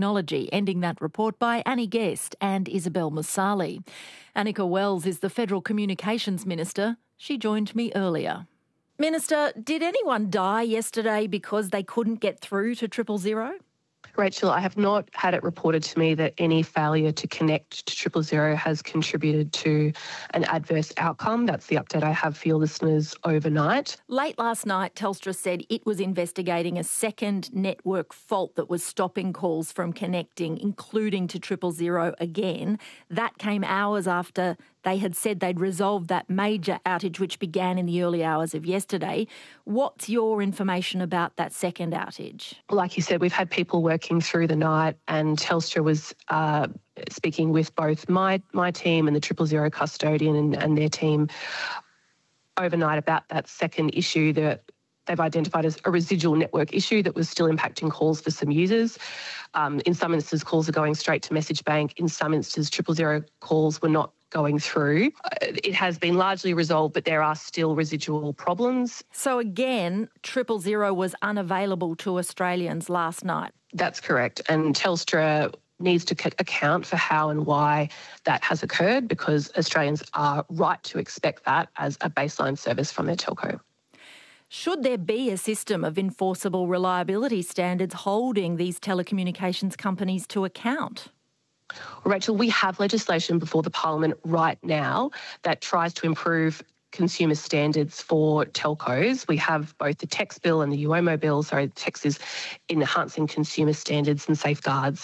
technology. Ending that report by Annie Guest and Isabel Musali. Annika Wells is the Federal Communications Minister. She joined me earlier. Minister, did anyone die yesterday because they couldn't get through to 000? Rachel, I have not had it reported to me that any failure to connect to 000 has contributed to an adverse outcome. That's the update I have for your listeners overnight. Late last night, Telstra said it was investigating a second network fault that was stopping calls from connecting, including to 000 again. That came hours after they had said they'd resolved that major outage which began in the early hours of yesterday. What's your information about that second outage? Like you said, we've had people working through the night, and Telstra was speaking with both my team and the 000 custodian and their team overnight about that second issue that they've identified as a residual network issue that was still impacting calls for some users. In some instances, calls are going straight to Message Bank. In some instances, 000 calls were not going through. It has been largely resolved, but there are still residual problems. So again, 000 was unavailable to Australians last night. That's correct. And Telstra needs to account for how and why that has occurred, because Australians are right to expect that as a baseline service from their telco. Should there be a system of enforceable reliability standards holding these telecommunications companies to account? Well, Rachel, we have legislation before the Parliament right now that tries to improve consumer standards for telcos. We have both the TEX bill and the UOMO bill. Sorry, the TEX is enhancing consumer standards and safeguards.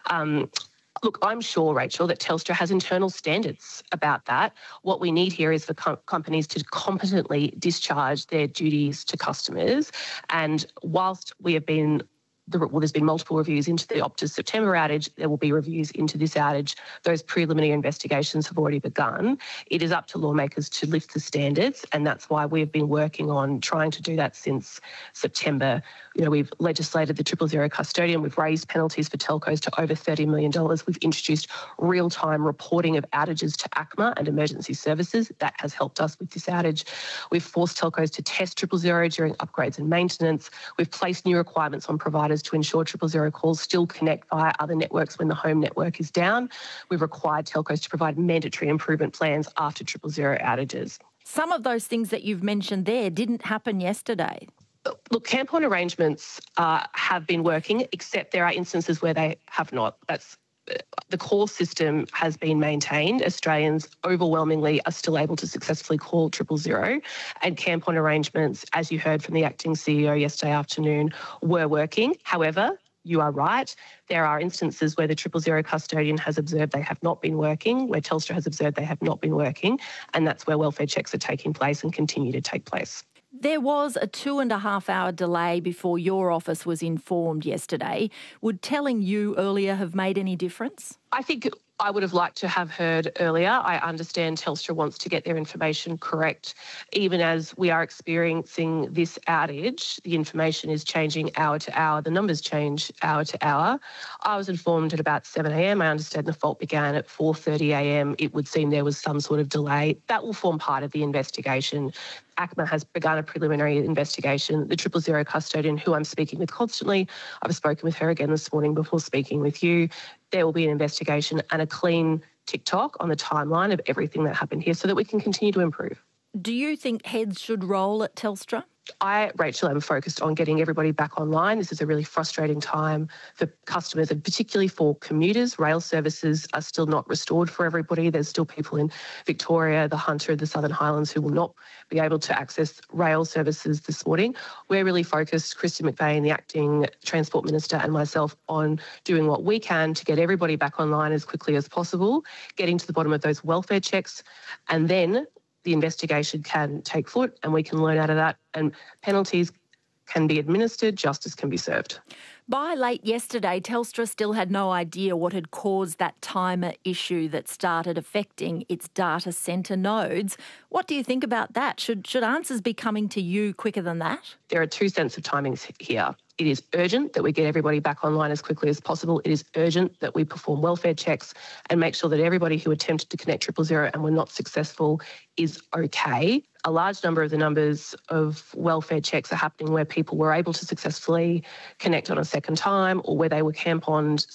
Look, I'm sure, Rachel, that Telstra has internal standards about that. What we need here is for companies to competently discharge their duties to customers. And whilst we have been there's been multiple reviews into the Optus September outage. There will be reviews into this outage. Those preliminary investigations have already begun. It is up to lawmakers to lift the standards, and that's why we've been working on trying to do that since September. We've legislated the 000 custodian. We've raised penalties for telcos to over $30 million. We've introduced real-time reporting of outages to ACMA and emergency services. That has helped us with this outage. We've forced telcos to test 000 during upgrades and maintenance. We've placed new requirements on providers to ensure 000 calls still connect via other networks when the home network is down. We've required telcos to provide mandatory improvement plans after 000 outages. Some of those things that you've mentioned there didn't happen yesterday. Look, camp-on arrangements have been working, except there are instances where they have not. The call system has been maintained. Australians overwhelmingly are still able to successfully call 000, and camp-on arrangements, as you heard from the acting CEO yesterday afternoon, were working. However, you are right. There are instances where the 000 custodian has observed they have not been working, where Telstra has observed they have not been working, and that's where welfare checks are taking place and continue to take place. There was a 2.5-hour delay before your office was informed yesterday. Would telling you earlier have made any difference? I think I would have liked to have heard earlier. I understand Telstra wants to get their information correct. Even as we are experiencing this outage, the information is changing hour to hour. The numbers change hour to hour. I was informed at about 7 a.m. I understand the fault began at 4:30 a.m. It would seem there was some sort of delay. That will form part of the investigation. ACMA has begun a preliminary investigation. The 000 custodian, who I'm speaking with constantly, I've spoken with her again this morning before speaking with you. There will be an investigation and a clean tick-tock on the timeline of everything that happened here so that we can continue to improve. Do you think heads should roll at Telstra? I, Rachel, am focused on getting everybody back online. This is a really frustrating time for customers and particularly for commuters. Rail services are still not restored for everybody. There's still people in Victoria, the Hunter, the Southern Highlands who will not be able to access rail services this morning. We're really focused, Kristin McVeigh, the acting Transport Minister, and myself, on doing what we can to get everybody back online as quickly as possible, getting to the bottom of those welfare checks, and then the investigation can take foot and we can learn out of that, and penalties can be administered, justice can be served. By late yesterday, Telstra still had no idea what had caused that timer issue that started affecting its data centre nodes. What do you think about that? Should answers be coming to you quicker than that? There are two sets of timings here. It is urgent that we get everybody back online as quickly as possible. It is urgent that we perform welfare checks and make sure that everybody who attempted to connect 000 and were not successful is okay. A large number of the numbers of welfare checks are happening where people were able to successfully connect on a second time, or where they were camp-oned